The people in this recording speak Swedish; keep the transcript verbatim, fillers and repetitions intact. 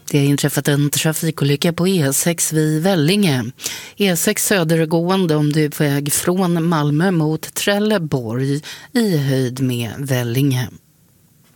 Det har inträffat en trafikolycka på E sex vid Vellinge. E sex södergående om du är på väg från Malmö mot Trelleborg i höjd med Vellinge.